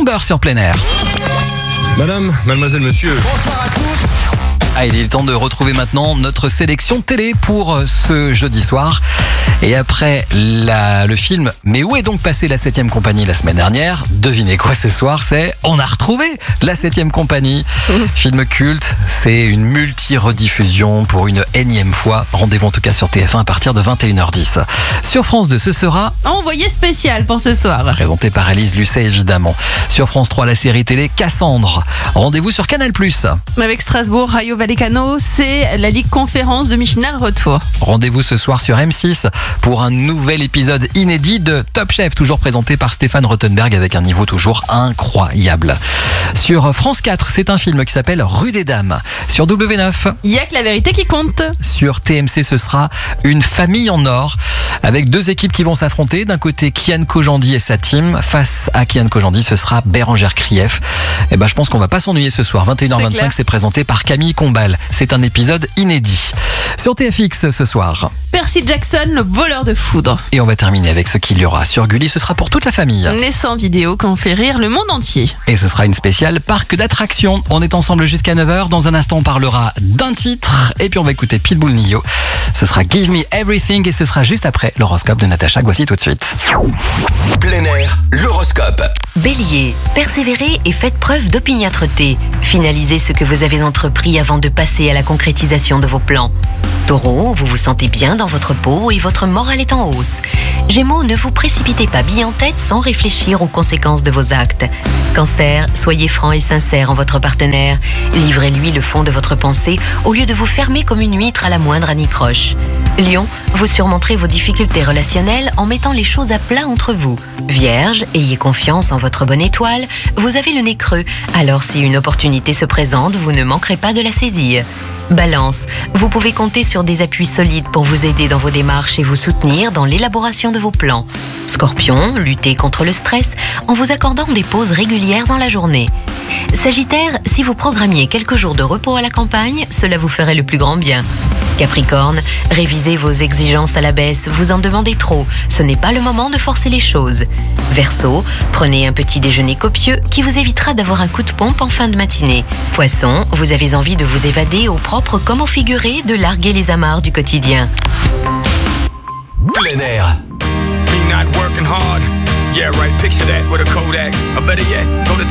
Timber sur plein air. Madame, mademoiselle, monsieur. Bonsoir à tous. Il est temps de retrouver maintenant notre sélection télé pour ce jeudi soir. Et après le film « Mais où est donc passée la 7ème compagnie la semaine dernière ?» Devinez quoi ce soir, c'est « On a retrouvé la 7ème compagnie ». Film culte, c'est une multi-rediffusion pour une énième fois. Rendez-vous en tout cas sur TF1 à partir de 21h10. Sur France 2, ce sera Envoyé spécial pour ce soir. présenté par Alice Lucet évidemment. Sur France 3, la série télé Cassandre. Rendez-vous sur Canal+. Avec Strasbourg, Rayo Vallecano, c'est la Ligue Conférence demi-finale retour. Rendez-vous ce soir sur M6 pour un nouvel épisode inédit de Top Chef, toujours présenté par Stéphane Rothenberg avec un niveau toujours incroyable. Sur France 4, c'est un film qui s'appelle Rue des Dames. Sur W9, Il y a que la vérité qui compte. sur TMC, ce sera Une famille en or avec deux équipes qui vont s'affronter. D'un côté, Kian Kojandi et sa team. Face à Kian Kojandi, ce sera Bérangère Krief. Je pense qu'on va pas s'ennuyer ce soir. C'est 21h25, clair. c'est présenté par Camille Combal. C'est un épisode inédit. Sur TFX ce soir. Percy Jackson, le voleur de foudre. Et on va terminer avec ce qu'il y aura sur Gulli. Ce sera pour toute la famille. Les 100 vidéos qui ont fait rire le monde entier. Et ce sera une spéciale parc d'attractions. On est ensemble jusqu'à 9h. Dans un instant, on parlera d'un titre. Et puis on va écouter Pitbull Nio. Ce sera Give Me Everything. Et ce sera juste après l'horoscope de Natacha. Voici tout de suite. Plein air, l'horoscope. Bélier, persévérez et faites preuve d'opiniâtreté. Finalisez ce que vous avez entrepris avant de passer à la concrétisation de vos plans. Taureau, vous vous sentez bien dans votre peau et votre morale est en hausse. Gémeaux, ne vous précipitez pas bille en tête sans réfléchir aux conséquences de vos actes. Cancer, soyez franc et sincère en votre partenaire. Livrez-lui le fond de votre pensée au lieu de vous fermer comme une huître à la moindre anicroche. Lion, vous surmonterez vos difficultés relationnelles en mettant les choses à plat entre vous. Vierge, ayez confiance en votre bonne étoile, vous avez le nez creux, alors si une opportunité se présente, vous ne manquerez pas de la saisir. Balance, vous pouvez compter sur des appuis solides pour vous aider dans vos démarches et vous soutenir dans l'élaboration de vos plans. Scorpion, luttez contre le stress en vous accordant des pauses régulières dans la journée. Sagittaire, si vous programmiez quelques jours de repos à la campagne, cela vous ferait le plus grand bien. Capricorne, révisez vos exigences à la baisse, vous en demandez trop, ce n'est pas le moment de forcer les choses. Verseau, prenez un petit déjeuner copieux qui vous évitera d'avoir un coup de pompe en fin de matinée. Poisson, vous avez envie de vous évader au propre comme au figuré, de larguer les amarres du quotidien. Plein air. Me not working hard. Yeah, right, picture that with a Kodak. Or better yet, go to